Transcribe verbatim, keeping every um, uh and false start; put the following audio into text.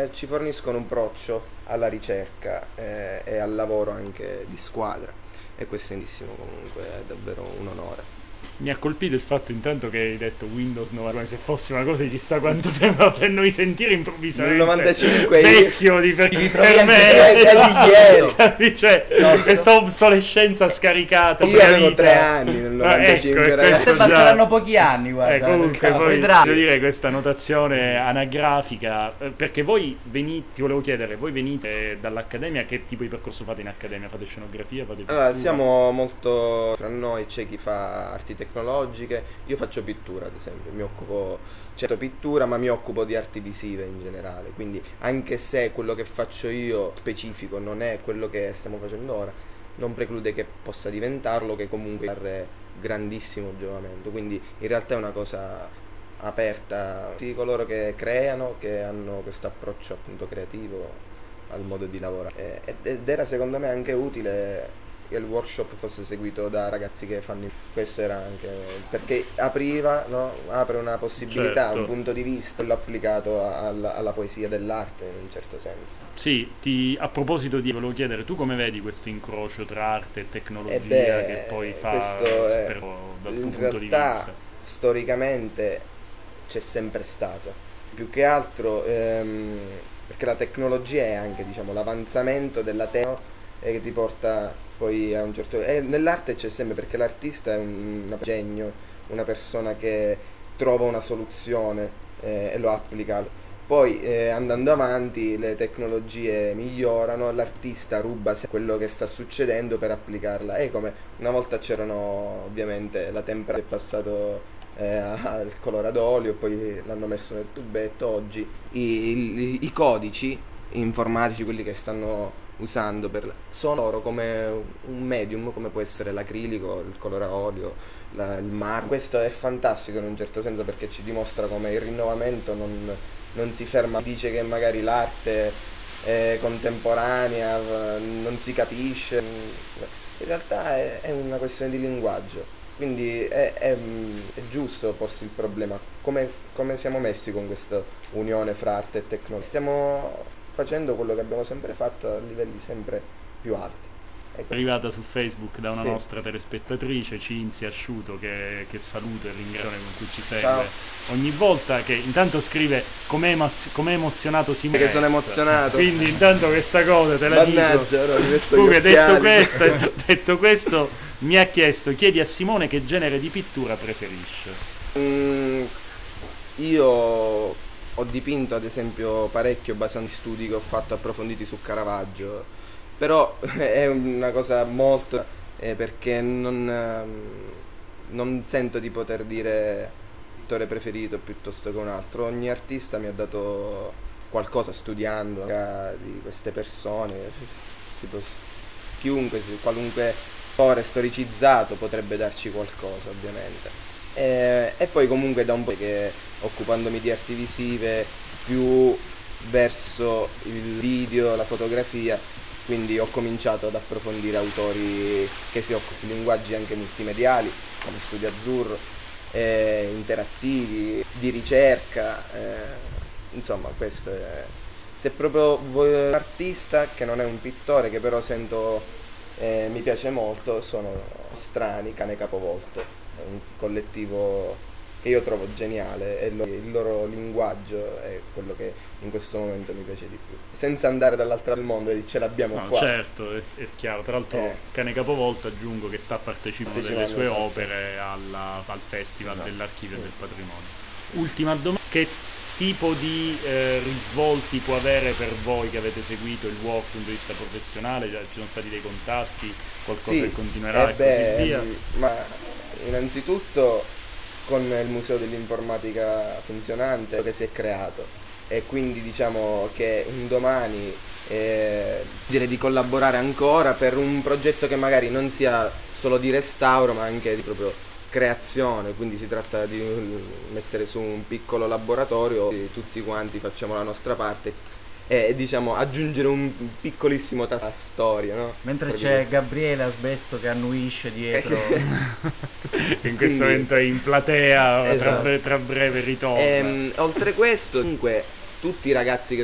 eh, ci forniscono un approccio alla ricerca eh, e al lavoro anche di squadra, e questo è bellissimo, comunque è davvero un onore. Mi ha colpito il fatto intanto che hai detto Windows novantanove come se fosse una cosa di chissà quanto tempo, per noi sentire improvvisamente nel novantacinque vecchio di per, Ti per me, è di ieri. cioè No, questa obsolescenza scaricata. Io avevo tre anni nel No, novantacinque, ecco, ragazzi. questo Se basteranno pochi anni, guarda. Eh, comunque perché poi vedrai. voglio dire questa notazione anagrafica, eh, perché voi venite, ti volevo chiedere, voi venite dall'accademia, che tipo di percorso fate in accademia? Fate scenografia, fate pittura? Allora, siamo molto fra noi, c'è chi fa arti tecnologiche, io faccio pittura ad esempio, mi occupo, certo pittura, ma mi occupo di arti visive in generale, quindi anche se quello che faccio io specifico non è quello che stiamo facendo ora, non preclude che possa diventarlo, che comunque trarre grandissimo giovamento, quindi in realtà è una cosa aperta a tutti coloro che creano, che hanno questo approccio appunto creativo al modo di lavorare, ed era secondo me anche utile che il workshop fosse seguito da ragazzi che fanno, questo era anche perché apriva, no? Apre una possibilità, certo. Un punto di vista, l'ho applicato alla, alla poesia dell'arte in un certo senso. Sì, ti, a proposito di, volevo chiedere, tu come vedi questo incrocio tra arte e tecnologia, E beh, che poi fa questo è, per, dal tuo in punto realtà di vista? storicamente c'è sempre stato, più che altro ehm, perché la tecnologia è anche, diciamo, l'avanzamento della tecnologia che ti porta poi a un certo, e nell'arte c'è sempre, perché l'artista è un, un genio, una persona che trova una soluzione eh, e lo applica. Poi eh, andando avanti le tecnologie migliorano, l'artista ruba quello che sta succedendo per applicarla. E come una volta c'erano ovviamente la tempera, è passato eh, al colore ad olio, poi l'hanno messo nel tubetto. Oggi i, i, i codici informatici, quelli che stanno usando per, sono loro come un medium, come può essere l'acrilico, il colore a olio, la, il marmo. Questo è fantastico in un certo senso, perché ci dimostra come il rinnovamento non, non si ferma. Dice che magari l'arte è contemporanea, non si capisce, in realtà è, è una questione di linguaggio, quindi è, è, è giusto porsi il problema come, come siamo messi con questa unione fra arte e tecnologia. Stiamo facendo quello che abbiamo sempre fatto a livelli sempre più alti. Ecco. È arrivata su Facebook da una Sì. nostra telespettatrice, Cinzia Asciuto, che, che saluto e ringrazio, con cui ci segue Ciao. ogni volta, che intanto scrive com'è, emozio- com'è emozionato Simone. Perché sono emozionato. Quindi intanto questa cosa te la Mannaggia, dico. ora mi metto Comunque, gli detto occhiali. questo, es- detto questo, mi ha chiesto, chiedi a Simone che genere di pittura preferisce. Mm, io ho dipinto ad esempio parecchio basando studi che ho fatto approfonditi su Caravaggio, però è una cosa molto eh, perché non, ehm, non sento di poter dire pittore preferito piuttosto che un altro. Ogni artista mi ha dato qualcosa studiando di queste persone, si può, chiunque, qualunque autore storicizzato potrebbe darci qualcosa ovviamente. E, e poi comunque da un po' che occupandomi di arti visive più verso il video, la fotografia, quindi ho cominciato ad approfondire autori che si occupano di linguaggi anche multimediali come Studio Azzurro, eh, interattivi, di ricerca, eh, insomma questo è, se proprio vuoi un artista che non è un pittore, che però sento eh, mi piace molto, sono Strani, Cane Capovolto, un collettivo che io trovo geniale e lo, il loro linguaggio è quello che in questo momento mi piace di più, senza andare dall'altra del mondo e ce l'abbiamo No, qua. certo, è, è chiaro. Tra l'altro Eh. Cane Capovolto, aggiungo che sta partecipando delle Partecipando, sue esatto. opere alla, al Festival Esatto. dell'Archivio Sì. del Patrimonio. Ultima domanda, che tipo di eh, risvolti può avere per voi che avete seguito il walk dal punto di vista professionale? Cioè, ci sono stati dei contatti, qualcosa Sì, che continuerà eh e beh, così via? ma innanzitutto con il Museo dell'Informatica funzionante che si è creato, e quindi diciamo che un domani eh, direi di collaborare ancora per un progetto che magari non sia solo di restauro ma anche di proprio creazione, quindi si tratta di mettere su un piccolo laboratorio, tutti quanti facciamo la nostra parte e diciamo aggiungere un piccolissimo tasto alla storia, no? Mentre Proprio c'è così. Gabriele Asbesto che annuisce dietro. Che in questo Quindi- momento è in platea, tra, Esatto. bre- tra breve ritorna. Ehm, oltre questo, comunque, tutti i ragazzi che